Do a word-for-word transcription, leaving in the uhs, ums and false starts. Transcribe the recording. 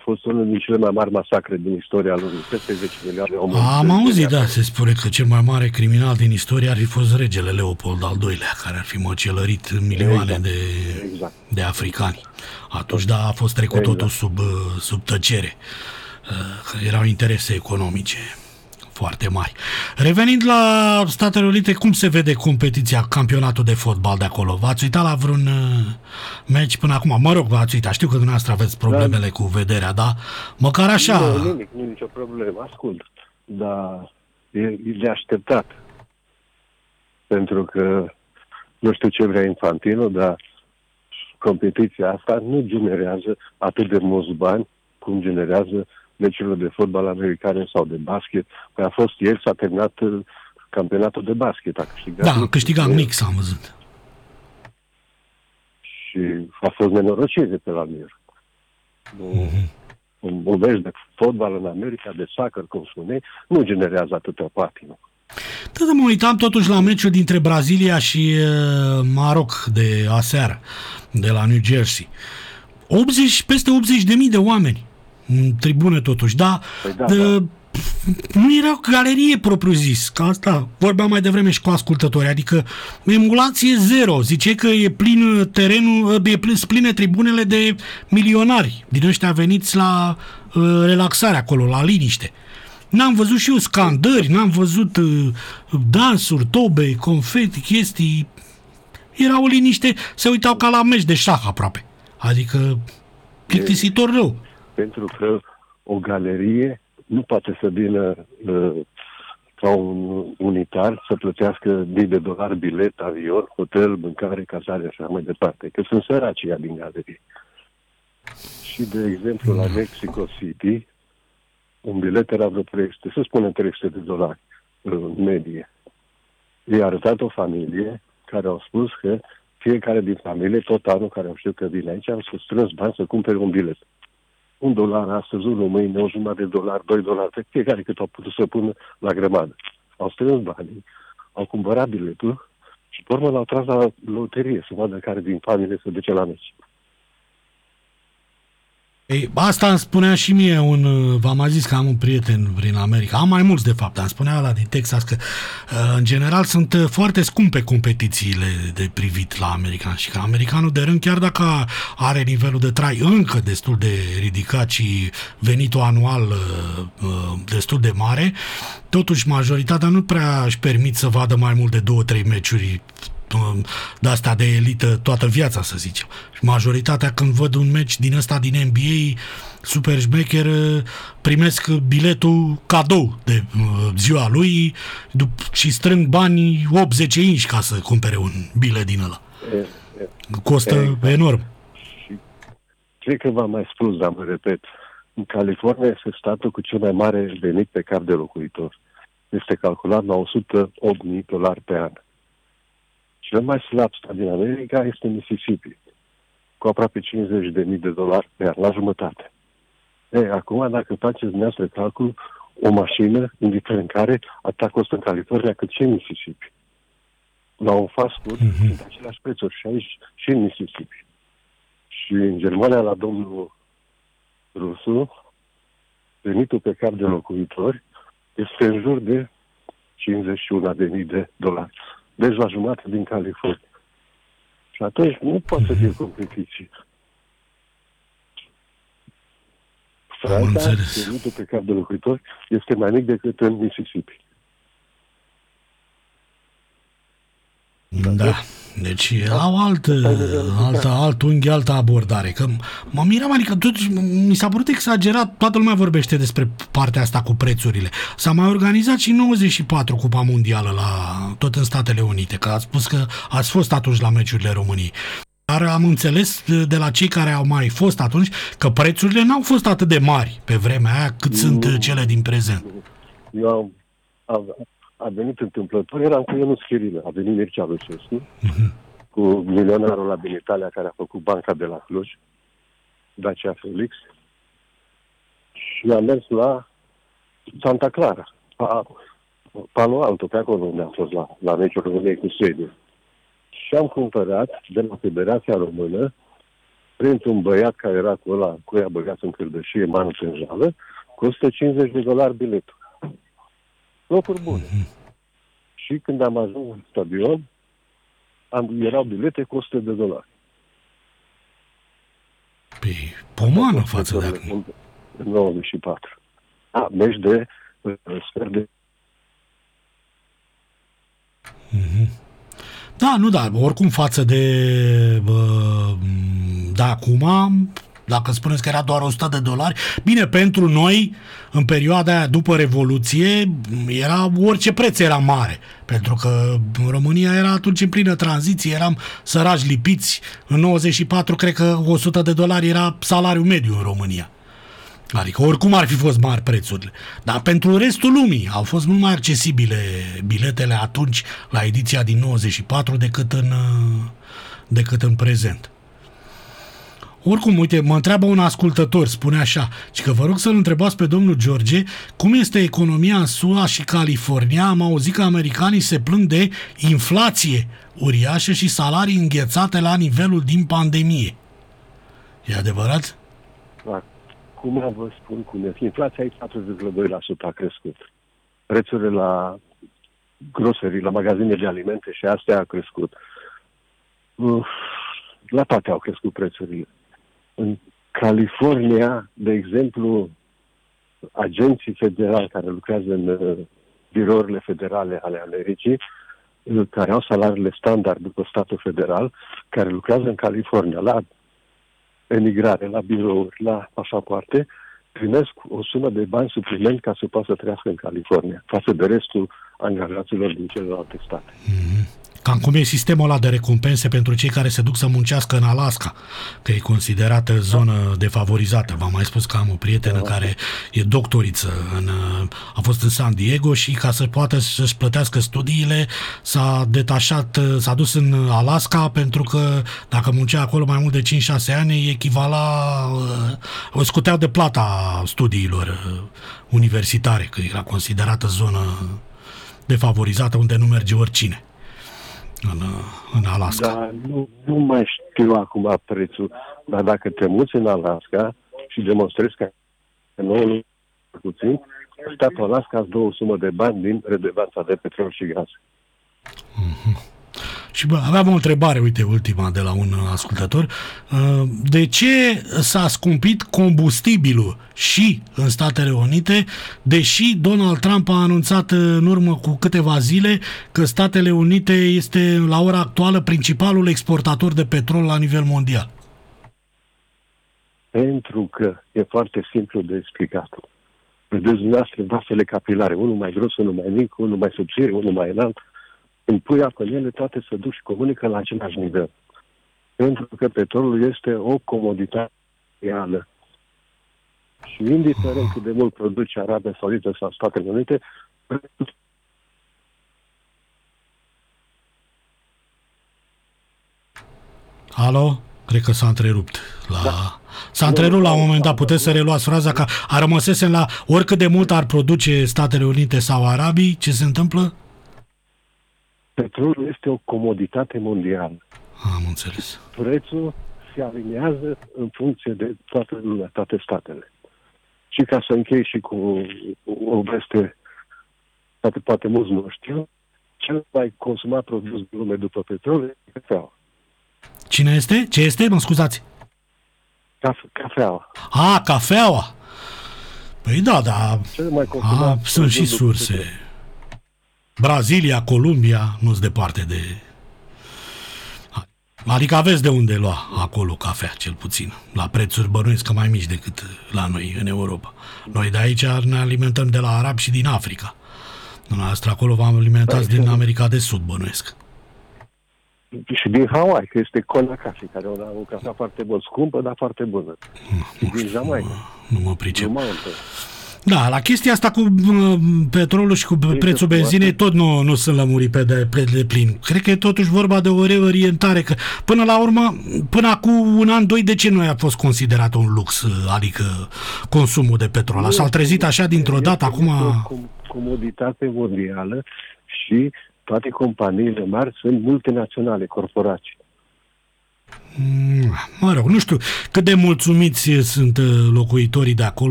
fost unul din cele mai mari masacre din istoria lumii. Peste zece milioane de oameni. Am auzit, da, se spune că cel mai mare criminal din istorie ar fi fost regele Leopold al doilea, care ar fi măcelărit milioane Exact. de, Exact. de africani. Atunci, da, a fost trecut Exact. totul sub, sub tăcere. Că erau interese economice foarte mari. Revenind la Statele Unite, cum se vede competiția, campionatul de fotbal de acolo? V-ați uitat la vreun meci până acum? Mă rog, v-ați uitat. Știu că dumneavoastră aveți problemele da. cu vederea, da? Măcar așa... Nu, nimic, nu nicio problemă. Ascult. Dar e, e de așteptat. Pentru că nu știu ce vrea Infantino, dar competiția asta nu generează atât de mulți bani cum generează meciurile de fotbal americane sau de basket. Păi a fost ieri, s-a terminat campionatul de basket. A câștigat da, a câștigat Knicks, am văzut. Și a fost nenorocire pe la mir. Mm-hmm. Un, un meci de fotbal în America, de soccer, cum spuneai, nu generează atâta patină. Da, mă uitam totuși la meciul dintre Brazilia și uh, Maroc de aseară, de la New Jersey. optzeci, peste optzeci de mii de oameni în tribune totuși, da, păi da, de, da. Nu era o galerie propriu-zis, că asta vorbeam mai devreme și cu ascultători, adică emulație zero, zice că e plin terenul, e plin, pline tribunele de milionari, din ăștia veniți la uh, relaxare acolo, la liniște. N-am văzut și eu scandări, n-am văzut uh, dansuri, tobe, confeti, chestii, era o liniște, se uitau ca la meci de șah aproape, adică plictisitor rău. Pentru că o galerie nu poate să vină uh, ca un unitar să plătească mii de dolari bilet, avion, hotel, mâncare, cazare și așa mai departe, că sunt săraci ea din galerie. Și, de exemplu, la Mexico City, un bilet era vreo trei sute, să spunem trei sute de dolari în medie. I-a arătat o familie care au spus că fiecare din familie, tot anul care au știut că vine aici, au să strâns bani să cumpere un bilet. Un dolar astăzi, unul mâine, o jumătate de dolar, doi dolari, pe fiecare cât au putut să pună la grămadă. Au strâns banii, au cumpărat biletul și pe urmă l-au tras la loterie să vadă care din familie se duce la meci. Ei, asta îmi spunea și mie un, v-am mai zis că am un prieten prin America, am mai mulți de fapt, îmi spunea ăla din Texas că în general sunt foarte scumpe competițiile de privit la american și că americanul de rând, chiar dacă are nivelul de trai încă destul de ridicat și venitul anual destul de mare, totuși majoritatea nu prea își permit să vadă mai mult de două, trei meciuri de asta de elită toată viața, să zicem. Și majoritatea când văd un meci din ăsta din N B A super șmecher, primesc biletul cadou de ziua lui și strâng bani opt zece inși ca să cumpere un bilet din ăla. E, e, Costă e, enorm. Și cred că v-am mai spus, dar mă repet, în California este statul cu cel mai mare venit pe cap de locuitor. Este calculat la o sută opt mii dolari pe an. Cel mai slab stat din America este Mississippi, cu aproape cincizeci de mii de dolari pe an, la jumătate. E, acum, dacă faceți dumneavoastră calcul, o mașină, indiferent care, atât costă în California cât și în Mississippi. La un fast food mm-hmm. sunt aceleași prețuri și aici și în Mississippi. Și în Germania, la domnul Rusu, venitul pe cap de locuitori este în jur de cincizeci și unu de mii de dolari. Deci la jumătate din California. Și atunci nu poate să fie competiție. Franța, venitul pe cap de locuitori, este mai mic decât în Mississippi. Da. Deci au alt, altă, alt unghi, altă abordare. Că mă miram, adică totuși mi s-a părut exagerat, toată lumea vorbește despre partea asta cu prețurile. S-a mai organizat și în nouăzeci și patru Cupa Mondială, la, tot în Statele Unite, că ați spus că ați fost atunci la meciurile României. Dar am înțeles de la cei care au mai fost atunci că prețurile n-au fost atât de mari pe vremea aia cât nu, sunt cele din prezent. Eu am, am, a venit întâmplător, eram cu Ionuț Chirilă, a venit Mircea Lucescu, uh-huh. cu milionarul la din Italia care a făcut banca de la Cluj, Dacia Felix, și am mers la Santa Clara, pa, Palo Alto, pe acolo unde am fost la, la meciul României cu Suedia. Și am cumpărat de la Federația Română prins un băiat care era cu ăla, cu ea băgat în cârdășie, mană în jală, costă cincizeci de dolari biletul. Locuri bune. Mm-hmm. Și când am ajuns în stadion, am, erau bilete cu o sută de dolari. Păi, pomană față de acum. În nouăzeci și patru. A, meci de uh, sper de... Mm-hmm. Da, nu, da, oricum față de uh, da, acum, dacă spuneți că era doar o sută de dolari, bine, pentru noi, în perioada aia după Revoluție, era orice preț era mare, pentru că România era atunci în plină tranziție, eram săraci lipiți, în nouăzeci și patru cred că o sută de dolari era salariul mediu în România. Adică oricum ar fi fost mari prețurile. Dar pentru restul lumii au fost mult mai accesibile biletele atunci la ediția din nouăzeci și patru decât în, decât în prezent. Oricum, uite, mă întreabă un ascultător, spune așa, și că vă rog să-l întrebați pe domnul George cum este economia în S U A și California. Am auzit că americanii se plâng de inflație uriașă și salarii înghețate la nivelul din pandemie. E adevărat? Da. Cum vă spun cum este? Inflația e patru virgulă doi la sută a crescut. Prețurile la grocerii, la magazine de alimente și astea a crescut. Uf, la toate au crescut prețurile. În California, de exemplu, agenții federali care lucrează în uh, birourile federale ale Americii, uh, care au salariile standard după statul federal, care lucrează în California, la emigrare, la birouri, la pașapoarte, primesc o sumă de bani supliment ca să poată să trăiască în California, față de restul angajaților din celelalte state. Mm-hmm. Cam cum e sistemul ăla de recompense pentru cei care se duc să muncească în Alaska, că e considerată zonă defavorizată. V-am mai spus că am o prietenă da. care e doctoriță, în, a fost în San Diego și ca să poată să-și plătească studiile s-a detașat, s-a dus în Alaska pentru că dacă muncea acolo mai mult de cinci șase ani echivala, o scuteau de plata studiilor universitare, că era considerată zonă defavorizată unde nu merge oricine. În, în Alaska. Da, nu, nu mai știu acum prețul, dar dacă te muți în Alaska și demonstrezi că nouă puțin, statul Alaska îți dă o sumă de bani din redevanța de petrol și gaz. Mm-hmm. Și bă, aveam o întrebare, uite, ultima de la un ascultător. De ce s-a scumpit combustibilul și în Statele Unite, deși Donald Trump a anunțat în urmă cu câteva zile că Statele Unite este la ora actuală principalul exportator de petrol la nivel mondial? Pentru că e foarte simplu de explicat. Vedeți dumneavoastră vasele capilare, unul mai gros, unul mai mic, unul mai subțire, unul mai înalt. Când pui apă în ele, toate se duc și comunică la același nivel. Pentru că petrolul este o comoditate reală. Și indiferent cât de mult produce Arabia Saudită sau Statele Unite, Alo? Cred că s-a întrerupt. La... Da. S-a întrerupt la un moment dat. Puteți să reluați fraza că a rămăsesem la oricât de mult ar produce Statele Unite sau Arabii, ce se întâmplă? Petrolul este o comoditate mondială. Am înțeles. Prețul se aliniază în funcție de toată lumea, toate statele. Și ca să închei și cu o veste, poate, poate mulți nu știu, cel mai consumat produs din lume după petrol e cafeaua. Cine este? Ce este? Mă scuzați. Cafe, cafeaua. A, cafeaua. Păi da, da. Cel mai consumat A, sunt și surse. Petrol. Brazilia, Columbia, nu-s departe de... Adică aveți de unde lua acolo cafea, cel puțin. La prețuri bănuiesc că mai mici decât la noi, în Europa. Noi de aici ne alimentăm de la arabi și din Africa. Dumneavoastră acolo vă alimentați din America de Sud, bănuiesc. Și din Hawaii, că este Kona Coffee, care e o cafea foarte bună, scumpă, dar foarte bună. Nu, din Jamaica. Nu mă pricep. Da, la chestia asta cu uh, petrolul și cu e prețul benzinei tot nu, nu sunt lămurit pe de, pe de plin. Cred că e totuși vorba de o reorientare, că până la urmă, până acum un an, doi, de ce nu a fost considerat un lux, adică consumul de petrol? S-a trezit așa dintr-o dată, acum... o comoditate mondială și toate companiile mari sunt multinaționale, corporații. Mă rog, nu știu cât de mulțumiți sunt locuitorii de acolo